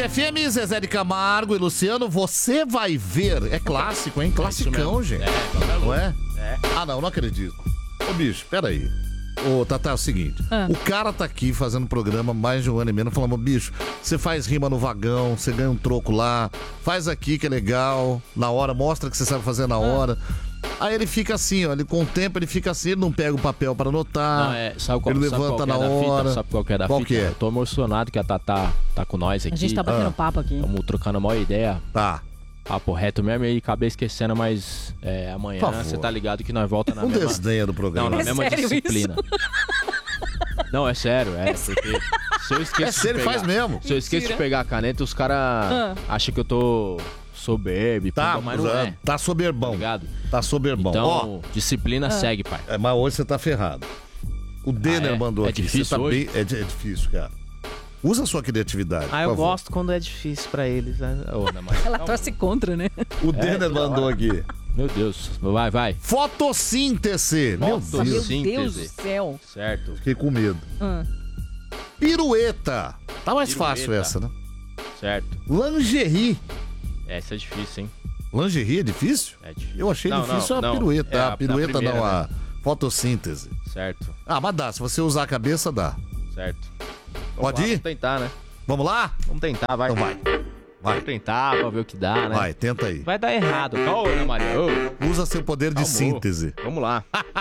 FM, Zezé de Camargo e Luciano, você vai ver. É clássico, hein? Classicão, gente. Não é? Ah, não acredito. Ô, bicho, peraí. Ô, Tatá, é o seguinte. O cara tá aqui fazendo programa mais de um ano e meio, falando, bicho, você faz rima no vagão, você ganha um troco lá, faz aqui que é legal, na hora, mostra que você sabe fazer na hora. Aí ele fica assim, ó, com o tempo ele fica assim, ele não pega o papel pra anotar, ele levanta na hora. Sabe qual que é da fita? Que é? Eu tô emocionado que a Tatá tá com nós aqui. A gente tá batendo papo aqui. Estamos trocando a maior ideia. Tá. Papo reto mesmo e acabei esquecendo, mas amanhã você tá ligado que nós volta na mesma... desdenha do programa. Não, na mesma disciplina. Não, é sério, porque se eu esqueço sério, faz mesmo. Se eu esqueço de pegar a caneta, os caras acham que eu tô soberbo, mas não é. Tá soberbão. Tá ligado? Tá soberbão. Então, disciplina segue, pai. Mas hoje você tá ferrado. O Denner mandou aqui. Difícil hoje? É difícil, cara. Usa a sua criatividade. Eu gosto quando é difícil pra eles. Ela torce contra, né? O Denner mandou aqui. Meu Deus, vai. Fotossíntese. Meu Deus do céu. Certo. Fiquei com medo. Pirueta. Tá mais fácil essa, né? Certo. Lingerie. Essa é difícil, hein? Lingerie é difícil? É difícil. Eu achei difícil a pirueta. A pirueta não, a fotossíntese. Certo. Mas dá. Se você usar a cabeça, dá. Certo. Pode ir? Vamos tentar, né? Vamos lá? Vamos tentar, vai. Então vai. Vamos tentar pra ver o que dá, né? Vai, tenta aí. Vai dar errado. Calma, Ana Maria. Usa seu poder de síntese. Vamos lá.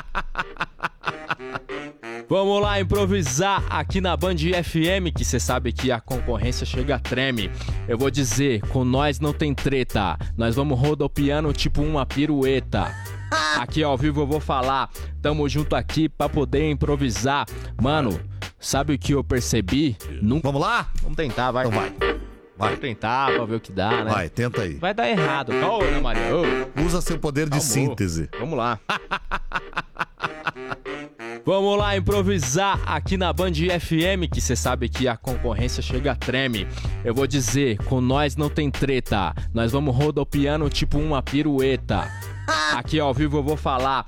Vamos lá improvisar aqui na Band FM, que você sabe que a concorrência chega treme. Eu vou dizer, com nós não tem treta. Nós vamos rodopiando tipo uma pirueta. Aqui ao vivo eu vou falar. Tamo junto aqui pra poder improvisar. Mano, sabe o que eu percebi? Vamos lá? Vamos tentar, vai. Então vai. Vamos tentar pra ver o que dá, né? Vai, tenta aí. Vai dar errado. Calma, Ana Maria. Usa seu poder de síntese. Vamos lá. Vamos lá improvisar aqui na Band FM, que você sabe que a concorrência chega treme. Eu vou dizer, com nós não tem treta. Nós vamos rodopiando tipo uma pirueta. Aqui ao vivo eu vou falar.